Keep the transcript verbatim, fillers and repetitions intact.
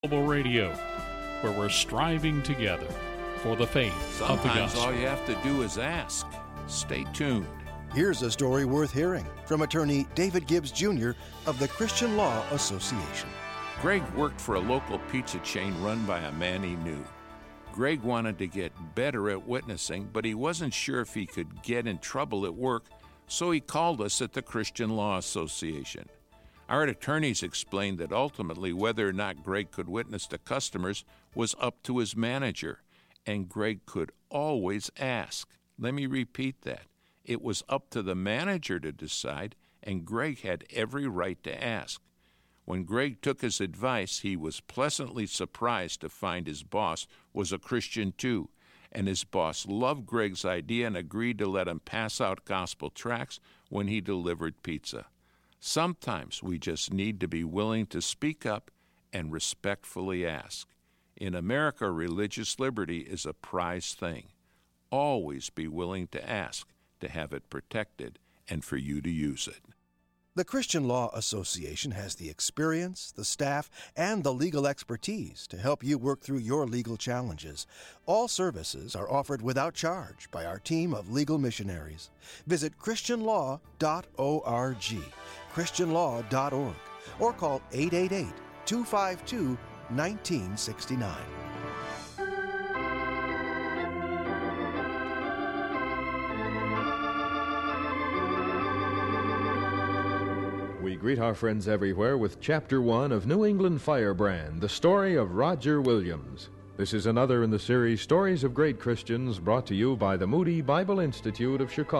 Global Radio, where we're striving together for the faith of the Sometimes gospel. all you have to do is ask. Stay tuned. Here's a story worth hearing from attorney David Gibbs Junior of the Christian Law Association. Greg worked for a local pizza chain run by a man he knew. Greg wanted to get better at witnessing, but he wasn't sure if he could get in trouble at work, so he called us at the Christian Law Association. Our attorneys explained that ultimately whether or not Greg could witness to customers was up to his manager, and Greg could always ask. Let me repeat that. It was up to the manager to decide, and Greg had every right to ask. When Greg took his advice, he was pleasantly surprised to find his boss was a Christian too, and his boss loved Greg's idea and agreed to let him pass out gospel tracts when he delivered pizza. Sometimes we just need to be willing to speak up and respectfully ask. In America, religious liberty is a prized thing. Always be willing to ask to have it protected and for you to use it. The Christian Law Association has the experience, the staff, and the legal expertise to help you work through your legal challenges. All services are offered without charge by our team of legal missionaries. Visit christian law dot org, christian law dot org, or call eight eight eight, two five two, one nine six nine. We greet our friends everywhere with Chapter one of New England Firebrand, the story of Roger Williams. This is another in the series Stories of Great Christians, brought to you by the Moody Bible Institute of Chicago.